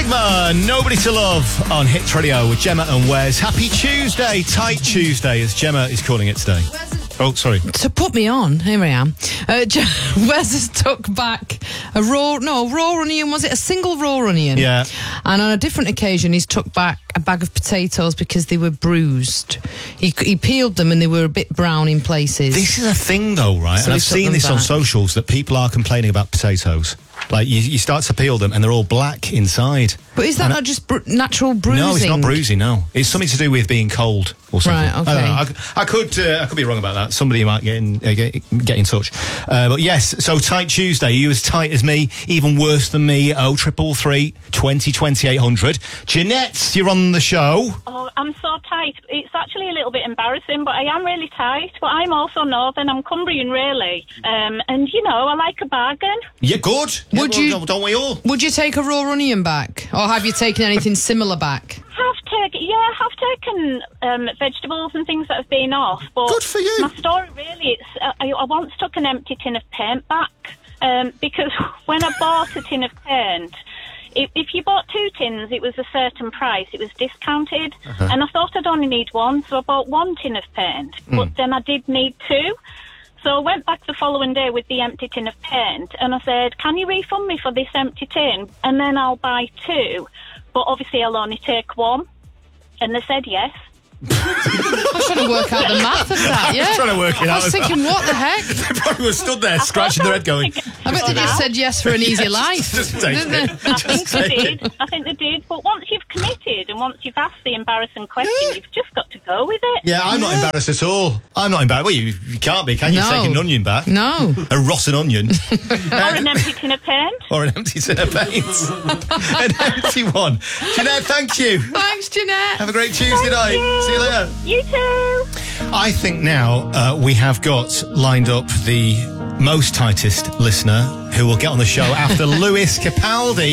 Enigma, Nobody to Love on Hits Radio with Gemma and Wes. Happy Tuesday, Tight Tuesday, as Gemma is calling it today. Oh, sorry. To put me on, here I am. Wes has took back a raw onion, was it? A single raw onion. Yeah. And on a different occasion, he's took back a bag of potatoes because they were bruised. He peeled them and they were a bit brown in places. This is a thing, though, right? So and he I've took seen them this on back. socials that people are complaining about potatoes. Like, you start to peel them and they're all black inside. But is that not just natural bruising? No, it's not bruising, no. It's something to do with being cold or something. Right, okay. I don't know. I could be wrong about that. Somebody might get in touch. But yes, so Tight Tuesday. You as tight as me, even worse than me. 0333 20 800. Jeanette, you're on the show. Oh, I'm so tight. It's actually a little bit embarrassing, but I am really tight. But I'm also Northern. I'm Cumbrian, really. And, you know, I like a bargain. Yeah, good. Would yeah, you- well, don't we all? Would you take a raw onion back? Or have you taken anything similar back? I have taken vegetables and things that have been off. But Good for you. My story really, it's I once took an empty tin of paint back because when I bought a tin of paint, if you bought 2 tins, it was a certain price. It was discounted. And I thought I'd only need 1, so I bought 1 tin of paint. But then I did need 2. So I went back the following day with the empty tin of paint and I said, can you refund me for this empty tin? And then I'll buy 2. But obviously I'll only take 1. And they said yes. I was trying to work out the math of that, yeah. I was trying to work it out. I was thinking, what the heck? They probably were stood there scratching their head going, I bet they just said yes for an easy life. just take didn't it. they? I think they did. I think they did. But once you've committed and once you've asked the embarrassing question, you've just got to go with it. Yeah, I'm not embarrassed at all. I'm not embarrassed. Well, you can't be, can you? No. Take an onion back. No. A rotten onion. Or an empty tin of paint. Or an empty tin of paint. An empty one. Jeanette, thank you. Thanks, Jeanette. Have a great Tuesday night. See you later. You too. I think now we have got lined up the most tightest listener who will get on the show after Lewis Capaldi.